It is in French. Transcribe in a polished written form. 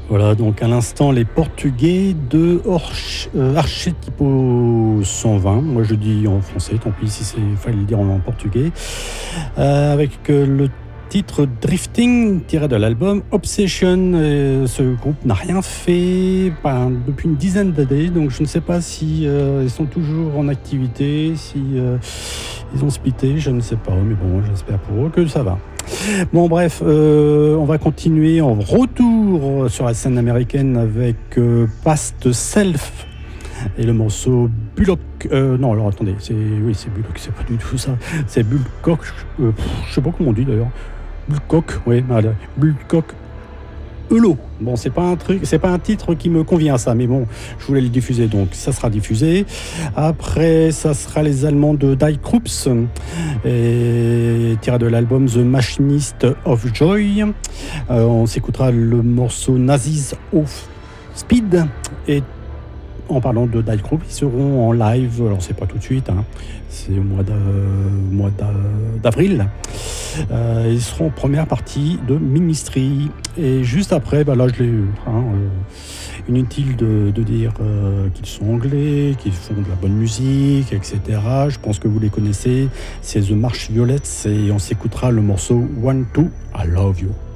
Voilà, donc à l'instant, les Portugais de Archetypo 120. Moi, je dis en français, tant pis si c'est fallait le dire en portugais. Avec le titre Drifting, tiré de l'album Obsession. Ce groupe n'a rien fait depuis une dizaine d'années, donc je ne sais pas si ils sont toujours en activité, si ils ont splitté, je ne sais pas, mais bon, j'espère pour eux que ça va. Bon, bref, on va continuer en retour sur la scène américaine avec Past Self et le morceau Bullock. Non, alors attendez, c'est Bullock, c'est pas du tout ça. C'est Bullcock. Je sais pas comment on dit d'ailleurs. Bullcock, oui, voilà. Bullcock. Hello. Bon, c'est pas un titre qui me convient ça, mais bon, je voulais le diffuser, donc ça sera diffusé. Après, ça sera les Allemands de Die Krupps, et tiré de l'album The Machinist of Joy. On s'écoutera le morceau Nazis of Speed. Et en parlant de Die Krupps, ils seront en live, alors c'est pas tout de suite, hein, c'est au mois d'avril. Ils seront en première partie de Ministry. Et juste après, là je l'ai eu. Inutile de dire qu'ils sont anglais, qu'ils font de la bonne musique, etc. Je pense que vous les connaissez. C'est The March Violets et on s'écoutera le morceau One Two I Love You.